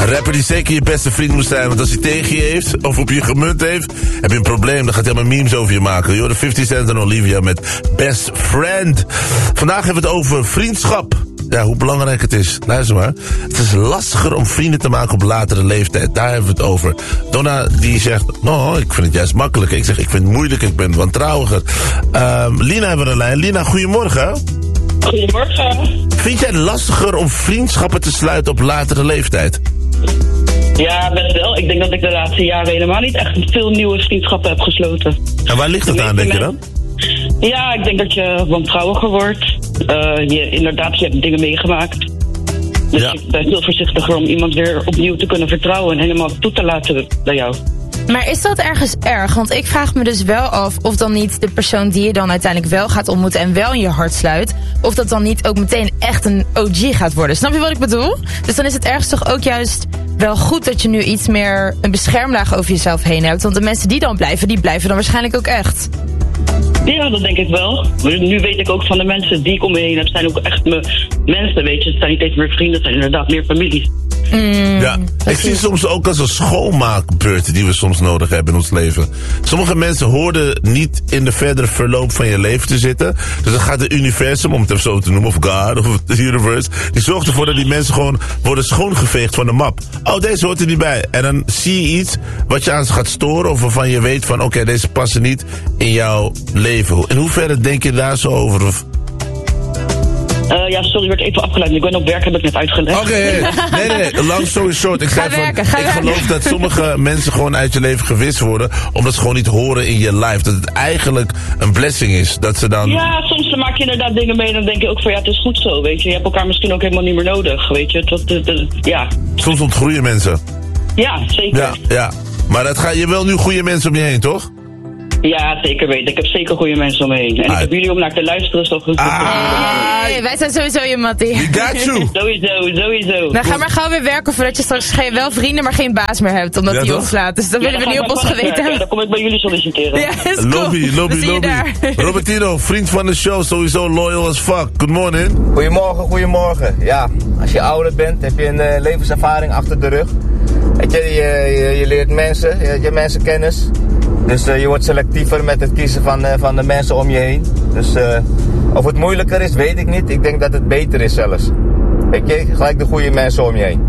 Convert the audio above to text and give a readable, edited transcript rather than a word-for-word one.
Een rapper die zeker je beste vriend moet zijn. Want als hij tegen je heeft, of op je gemunt heeft, heb je een probleem. Dan gaat hij helemaal memes over je maken. Je hoort 50 Cent en Olivia met Best Friend. Vandaag hebben we het over vriendschap. Ja, hoe belangrijk het is. Luister maar. Het is lastiger om vrienden te maken op latere leeftijd. Daar hebben we het over. Donna die zegt, nou, ik vind het juist makkelijk. Ik zeg, ik vind het moeilijk. Ik ben wantrouwiger. Lina hebben we een lijn. Lina, goedemorgen. Goedemorgen. Vind jij het lastiger om vriendschappen te sluiten op latere leeftijd? Ja, best wel. Ik denk dat ik de laatste jaren helemaal niet echt veel nieuwe vriendschappen heb gesloten. En waar ligt dat aan, denk je dan? Ja, ik denk dat je wantrouwiger wordt. Je hebt dingen meegemaakt. Dus ja. Ik ben heel voorzichtiger om iemand weer opnieuw te kunnen vertrouwen en helemaal toe te laten bij jou. Maar is dat ergens erg? Want ik vraag me dus wel af of dan niet de persoon die je dan uiteindelijk wel gaat ontmoeten en wel in je hart sluit, of dat dan niet ook meteen echt een OG gaat worden. Snap je wat ik bedoel? Dus dan is het ergens toch ook juist wel goed dat je nu iets meer een beschermlaag over jezelf heen hebt. Want de mensen die dan blijven, die blijven dan waarschijnlijk ook echt. Ja, dat denk ik wel. Nu weet ik ook van de mensen die ik om me heen heb, zijn ook echt mensen, weet je. Het zijn niet eens meer vrienden, het zijn inderdaad meer families. Ja, ik zie soms ook als een schoonmaakbeurt die we soms nodig hebben in ons leven. Sommige mensen hoorden niet in de verdere verloop van je leven te zitten. Dus dan gaat het universum, om het even zo te noemen, of God, of the universe, die zorgt ervoor dat die mensen gewoon worden schoongeveegd van de map. Oh, deze hoort er niet bij. En dan zie je iets wat je aan ze gaat storen, of waarvan je weet van, oké, deze passen niet in jouw leven. In hoeverre denk je daar zo over? Of... Ja, sorry, ik werd even afgeleid. Ik ben op werk, heb ik net uitgelegd. Oké, nee. Long story short. Ik zei van, ik geloof dat sommige mensen gewoon uit je leven gewist worden, omdat ze gewoon niet horen in je life. Dat het eigenlijk een blessing is. Dat ze dan... Ja, soms maak je inderdaad dingen mee en dan denk je ook van, ja, het is goed zo, weet je. Je hebt elkaar misschien ook helemaal niet meer nodig, weet je. Ja. Soms ontgroeien mensen. Ja, zeker. Ja. Maar je wil nu goede mensen om je heen, toch? Ja, zeker weten. Ik heb zeker goede mensen om me heen. En ik heb jullie om naar te luisteren, is toch goed. Hey, wij zijn sowieso je mattie. We got you. Sowieso. Nou, ga maar gauw weer werken voordat je straks wel vrienden, maar geen baas meer hebt, omdat die ontslaat. Dus dan willen we niet op ons geweten hebben. Ja, dan kom ik bij jullie solliciteren. Ja, is cool. Lobby. Robertino, vriend van de show, sowieso loyal as fuck. Good morning. Goedemorgen. Ja, als je ouder bent, heb je een levenservaring achter de rug. Weet je leert mensen, je hebt mensenkennis. Dus je wordt selectiever met het kiezen van de mensen om je heen. Dus of het moeilijker is, weet ik niet. Ik denk dat het beter is zelfs. Weet je, gelijk de goede mensen om je heen.